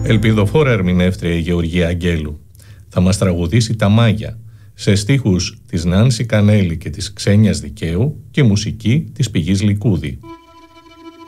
Ελπιδοφόρα ερμηνεύτρια η Γεωργία Αγγέλου. Θα μας τραγουδήσει τα Μάγια, σε στίχους της Νάνση Κανέλη και της Ξένιας Δικαίου και μουσική της Πηγής Λικούδη.